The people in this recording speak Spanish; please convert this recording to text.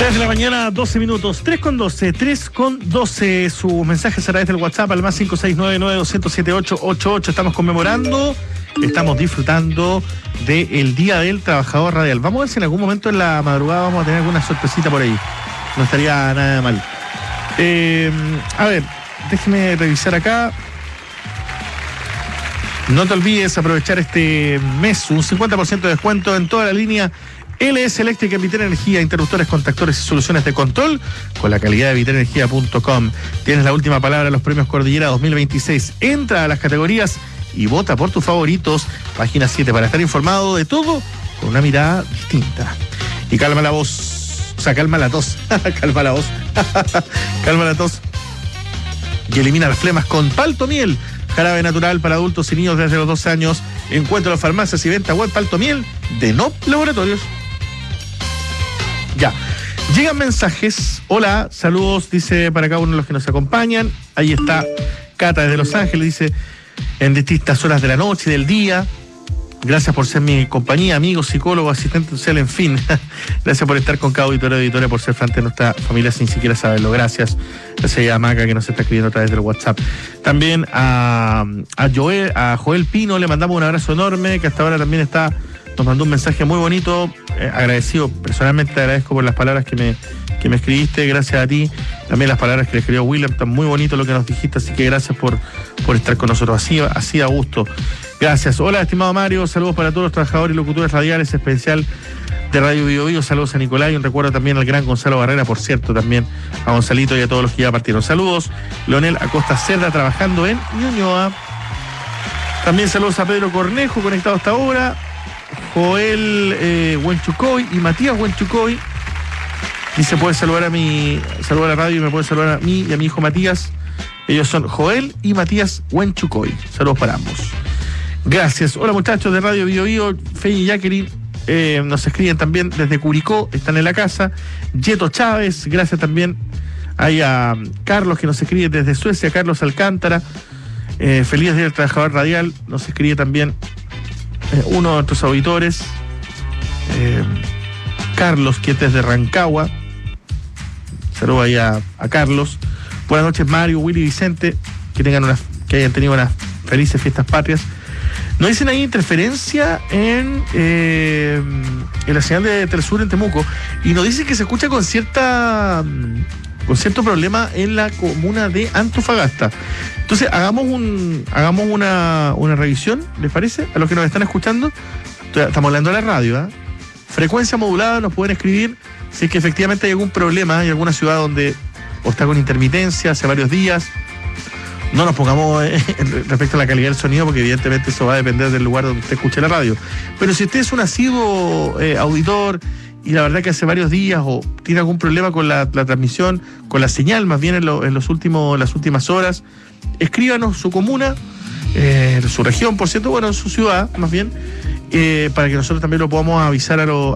3 de la mañana, 12 minutos, 3:12. Sus mensajes a través del WhatsApp al más 56992078888. Estamos conmemorando, estamos disfrutando del Día del Trabajador Radial. Vamos a ver si en algún momento en la madrugada vamos a tener alguna sorpresita por ahí. No estaría nada mal. A ver, déjeme revisar acá. No te olvides aprovechar este mes, un 50% de descuento en toda la línea LS Eléctrica, Vital Energía, interruptores, contactores y soluciones de control con la calidad de vitalenergia.com. Tienes la última palabra en los premios Cordillera 2026. Entra a las categorías y vota por tus favoritos. Página 7 para estar informado de todo con una mirada distinta. Y calma la voz, o sea, calma la tos. Calma la voz. Calma la tos. Y elimina las flemas con Paltomiel. Jarabe natural para adultos y niños desde los 12 años. Encuentra en farmacias y venta web Paltomiel de NOP Laboratorios. Ya. Llegan mensajes. Hola, saludos, dice para cada uno de los que nos acompañan. Ahí está Cata desde Los Ángeles, dice, en distintas horas de la noche y del día. Gracias por ser mi compañía, amigo, psicólogo, asistente social, en fin. Gracias por estar con cada auditorio y auditoria, por ser frente a nuestra familia sin siquiera saberlo. Gracias. Gracias a Maca, que nos está escribiendo a través del WhatsApp. También a Joel Pino le mandamos un abrazo enorme, que hasta ahora también nos mandó un mensaje muy bonito. Agradecido, personalmente te agradezco por las palabras que me escribiste. Gracias a ti. También las palabras que le escribió William, está muy bonito lo que nos dijiste, así que gracias por estar con nosotros. Así a gusto. Gracias. Hola, estimado Mario, saludos para todos los trabajadores y locutores radiales, especial de Radio Bio Bio. Saludos a Nicolás y un recuerdo también al gran Gonzalo Barrera, por cierto, también a Gonzalito y a todos los que ya partieron. Saludos, Leonel Acosta Cerda, trabajando en Ñuñoa. También saludos a Pedro Cornejo, conectado hasta ahora. Joel Huenchucoy y Matías Huenchucoy. Dice, puede saludar a la radio y me puede saludar a mí y a mi hijo Matías. Ellos son Joel y Matías Huenchucoy. Saludos para ambos. Gracias. Hola, muchachos de Radio Bio Bio, Fey y Jacqueline. Nos escriben también desde Curicó, están en la casa. Yeto Chávez, gracias también. Hay a Carlos, que nos escribe desde Suecia, Carlos Alcántara. Feliz Día del Trabajador Radial. Nos escribe también uno de nuestros auditores, Carlos, que es desde Rancagua. Saludos ahí a Carlos. Buenas noches, Mario, Willy, Vicente. Que hayan tenido unas felices fiestas patrias. Nos dicen ahí interferencia en la señal de Telesur en Temuco, y nos dicen que se escucha con cierto problema en la comuna de Antofagasta. Entonces hagamos una revisión, ¿les parece? A los que nos están escuchando, estamos hablando de la radio, frecuencia modulada, nos pueden escribir si es que efectivamente hay algún problema, hay alguna ciudad donde o está con intermitencia hace varios días. No nos pongamos respecto a la calidad del sonido, porque evidentemente eso va a depender del lugar donde usted escuche la radio. Pero si usted es un asiduo auditor y la verdad que hace varios días o tiene algún problema con la transmisión, con la señal más bien en las últimas horas, escríbanos su comuna, su región, por cierto, bueno, su ciudad más bien, para que nosotros también lo podamos avisar a